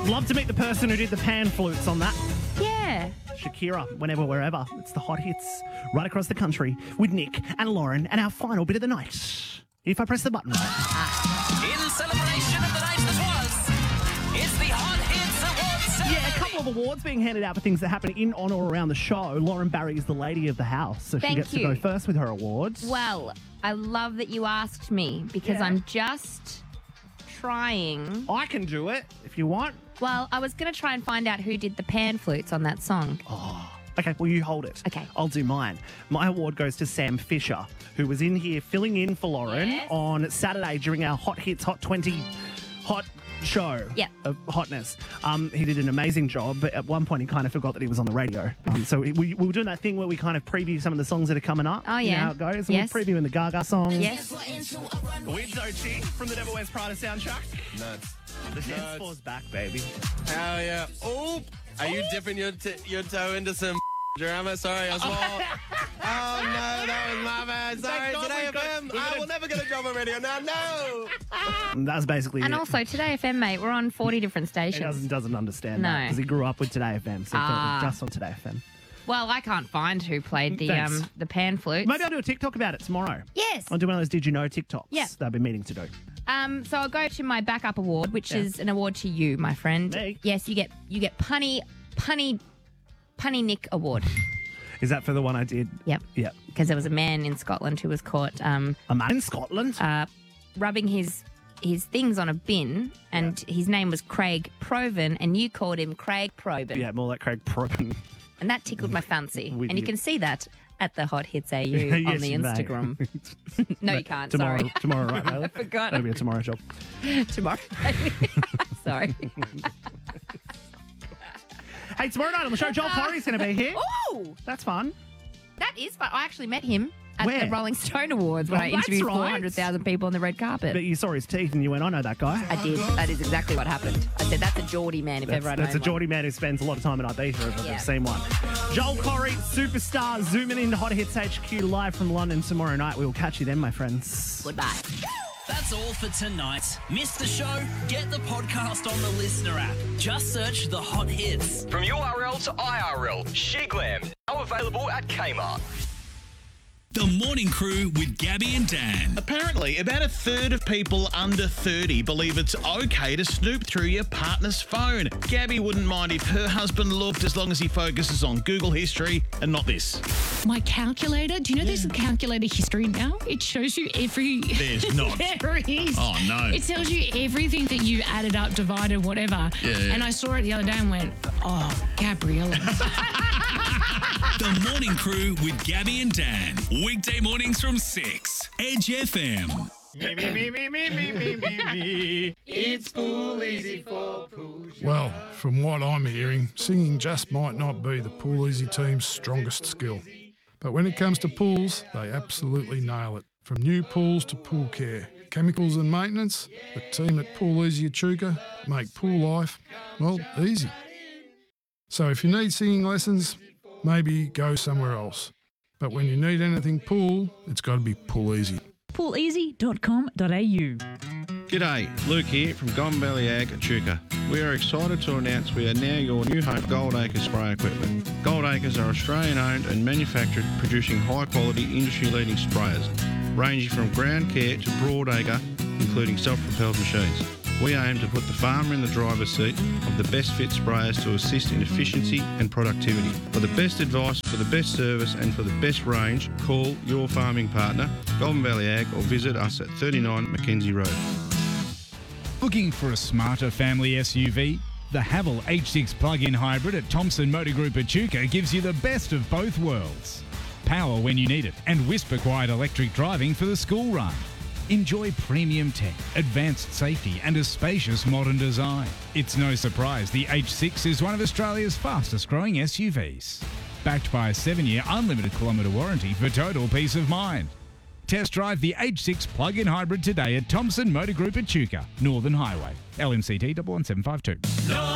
Love to meet the person who did the pan flutes on that. Yeah. Shakira, whenever, wherever. It's the hot hits right across the country with Nick and Lauren and our final bit of the night. If I press the button right. In celebration of the night that was, it's the Hot Hits Awards. Yeah, a couple of awards being handed out for things that happen in, on, or around the show. Lauren Barry is the lady of the house, so she Thank gets to you. go first with her awards. Well, I love that you asked me because I'm just trying. I can do it if you want. Well, I was going to try and find out who did the pan flutes on that song. Okay, well, you hold it. Okay. I'll do mine. My award goes to Sam Fisher, who was in here filling in for Lauren on Saturday during our Hot Hits Hot 20 Hot show of hotness. He did an amazing job, but at one point he kind of forgot that he was on the radio. So we were doing that thing where we kind of preview some of the songs that are coming up. Oh, You know yeah. how it goes. Yes. We're previewing the Gaga songs. Yes. With Zochi from the Devil Wears Prada soundtrack. Nuts. The dance floor's back, baby. Hell yeah. Oop. Are you dipping your toe into some drama? Sorry, I was Oh, no, that was my bad. Sorry, God Today we've got- FM. we've got I will never get a job on radio now. No. And that's basically And it. also, Today FM, mate, we're on 40 different He stations. doesn't understand No. that because he grew up with Today FM, so he thought it was just on Today FM. Well, I can't find who played Thanks. the pan flutes. Maybe I'll do a TikTok about it tomorrow. Yes. I'll do one of those Did You Know TikToks Yeah. that I've been meaning to do. So I'll go to my backup award, which is an award to you, my friend. Me? Yes, you get Punny Nick Award. Is that for the one I did? Yep. Yep. Because there was a man in Scotland who was caught A man in Scotland? rubbing his things on a bin, and his name was Craig Proven, and you called him Craig Probin. Yeah, more like Craig Probin. And that tickled my fancy. With And you you. can see that at the Hot Hits AU on Yes, the you may. Instagram. No, you can't. Tomorrow, Sorry. tomorrow, right, Layla? forgot. That'll be a tomorrow job. Tomorrow. Sorry. Hey, tomorrow night on the show, Joel Corey's going to be here. Ooh, That's fun. that is fun. I actually met him at Where? the Rolling Stone Awards when Oh, I that's interviewed right. 400,000 people on the red carpet. But you saw his teeth and you went, I know that guy. I did. That is exactly what happened. I said, that's a Geordie man if ever I know That's a one. Geordie man who spends a lot of time in Ibiza if I've Yeah. ever seen one. Joel Corey, superstar, zooming into Hot Hits HQ live from London tomorrow night. We will catch you then, my friends. Goodbye. That's all for tonight. Missed the show? Get the podcast on the Listener app. Just search the Hot Hits. From URL to IRL, She Glam, now available at Kmart. The Morning Crew with Gabby and Dan. Apparently, about a third of people under 30 believe it's okay to snoop through your partner's phone. Gabby wouldn't mind if her husband looked as long as he focuses on Google history and not this. My calculator, do you know there's a calculator history now? It shows you every... There's not. There is. Oh, no. It tells you everything that you added up, divided, whatever. Yeah. And I saw it the other day and went, oh, Gabriella. The Morning Crew with Gabby and Dan. Weekday mornings from 6. Edge FM. Well, from what I'm hearing, singing just might not be the Pool Easy team's strongest skill. But when it comes to pools, they absolutely nail it. From new pools to pool care, chemicals and maintenance, the team at Pool Easy Echuca make pool life, well, easy. So if you need singing lessons, maybe go somewhere else. But when you need anything pool, it's got to be Pool Easy. pooleasy.com.au. G'day, Luke here from Golden Valley Ag Echuca. We are excited to announce we are now your new home for Gold Acres spray equipment. Gold Acres are Australian owned and manufactured, producing high quality industry leading sprayers, ranging from ground care to broad acre, including self-propelled machines. We aim to put the farmer in the driver's seat of the best fit sprayers to assist in efficiency and productivity. For the best advice, for the best service and for the best range, call your farming partner, Golden Valley Ag, or visit us at 39 Mackenzie Road. Looking for a smarter family SUV? The Haval H6 plug-in hybrid at Thompson Motor Group Echuca gives you the best of both worlds. Power when you need it and whisper-quiet electric driving for the school run. Enjoy premium tech, advanced safety and a spacious modern design. It's no surprise the H6 is one of Australia's fastest growing SUVs. Backed by a 7-year unlimited kilometre warranty for total peace of mind. Test drive the H6 plug-in hybrid today at Thompson Motor Group Echuca, Northern Highway, LMCT 11752.